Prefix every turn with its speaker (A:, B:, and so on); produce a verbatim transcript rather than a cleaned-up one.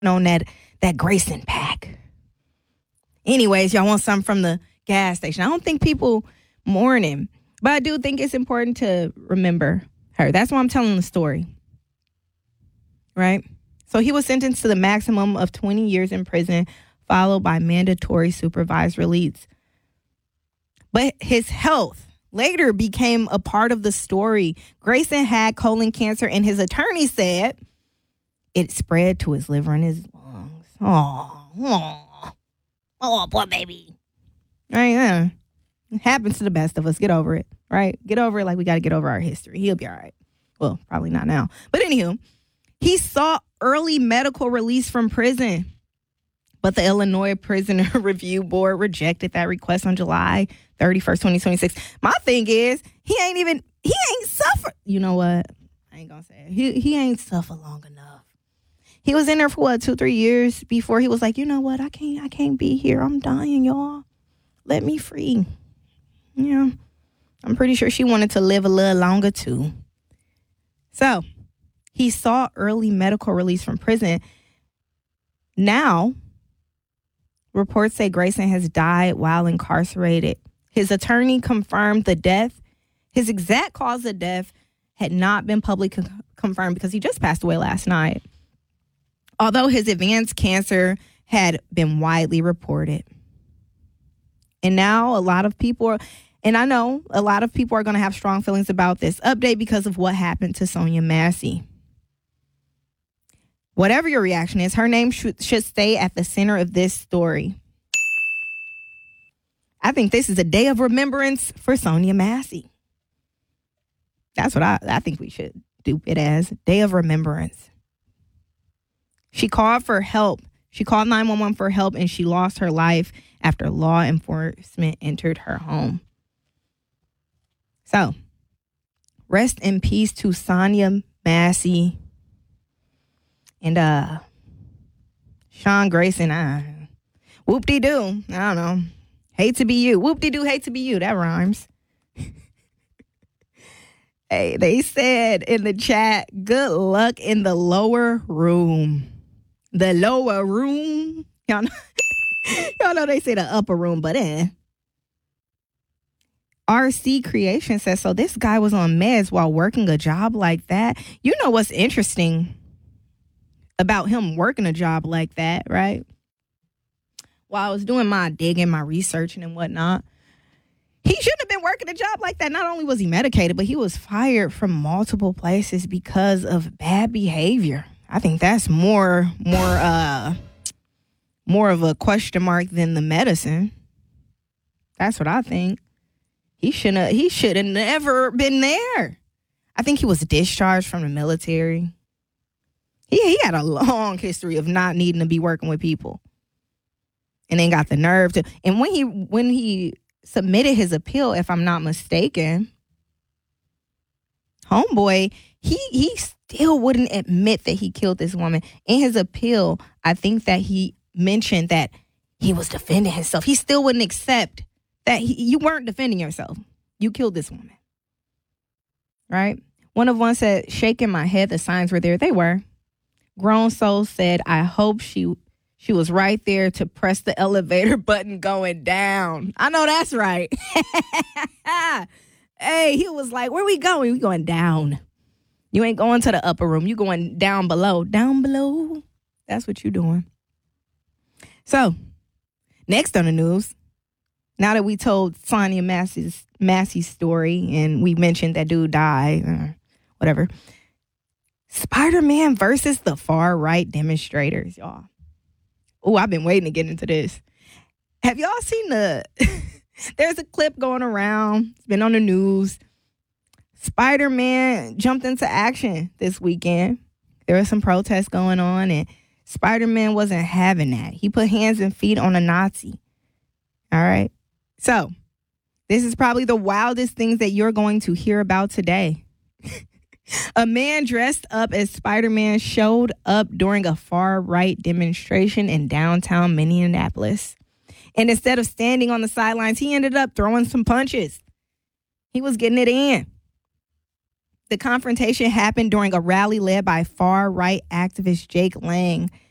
A: on that, that Grayson pack. Anyways, y'all want something from the gas station. I don't think people mourn him, but I do think it's important to remember her. That's why I'm telling the story. Right? So he was sentenced to the maximum of twenty years in prison, followed by mandatory supervised release. But his health later became a part of the story. Grayson had colon cancer, and his attorney said it spread to his liver and his lungs. Oh, oh, oh, poor baby. Right? Yeah. It happens to the best of us. Get over it. Right? Get over it like we got to get over our history. He'll be all right. Well, probably not now. But anywho, he sought early medical release from prison. But the Illinois Prisoner Review Board rejected that request on July thirty-first, twenty twenty-six. My thing is, he ain't even, he ain't suffered. You know what? I ain't gonna say it. He, he ain't suffered long enough. He was in there for what, two, three years before he was like, you know what? I can't, I can't be here. I'm dying, y'all. Let me free. Yeah. I'm pretty sure she wanted to live a little longer too. So he sought early medical release from prison. Now, reports say Grayson has died while incarcerated. His attorney confirmed the death. His exact cause of death had not been publicly con- confirmed because he just passed away last night. Although his advanced cancer had been widely reported. And now a lot of people are, and I know a lot of people are going to have strong feelings about this update because of what happened to Sonya Massey. Whatever your reaction is, her name should, should stay at the center of this story. I think this is a day of remembrance for Sonya Massey. That's what I, I think we should do it as. Day of remembrance. She called for help. She called nine one one for help, and she lost her life after law enforcement entered her home. So, rest in peace to Sonya Massey. And uh, Sean Grayson, uh, whoop-de-doo. I don't know. Hate to be you. Whoop-de-doo, hate to be you. That rhymes. Hey, they said in the chat, good luck in the lower room. The lower room. Y'all know, y'all know they say the upper room, but eh. R C Creation says, so this guy was on meds while working a job like that. You know what's interesting about him working a job like that, right? While I was doing my digging, my researching and whatnot, he shouldn't have been working a job like that. Not only was he medicated, but he was fired from multiple places because of bad behavior. I think that's more, more, uh, more of a question mark than the medicine. That's what I think. He shouldn't have, he should have never been there. I think he was discharged from the military. He he had a long history of not needing to be working with people. And then got the nerve to, and when he when he submitted his appeal, if I'm not mistaken, homeboy, he he still wouldn't admit that he killed this woman. In his appeal, I think that he mentioned that he was defending himself. He still wouldn't accept that he, you weren't defending yourself. You killed this woman. Right? One of one said, shaking my head, the signs were there. They were. Grown Soul said, I hope she she was right there to press the elevator button going down. I know that's right. Hey, he was like, where we going? We going down. You ain't going to the upper room. You going down below. Down below. That's what you doing. So, next on the news, now that we told Sonya Massey's, Massey's story and we mentioned that dude died, or whatever, Spider-Man versus the far-right demonstrators, y'all. Oh, I've been waiting to get into this. Have y'all seen the... There's a clip going around. It's been on the news. Spider-Man jumped into action this weekend. There was some protests going on, and Spider-Man wasn't having that. He put hands and feet on a Nazi. All right? So, this is probably the wildest things that you're going to hear about today. A man dressed up as Spider-Man showed up during a far-right demonstration in downtown Minneapolis. And instead of standing on the sidelines, he ended up throwing some punches. He was getting it in. The confrontation happened during a rally led by far-right activist Jake Lang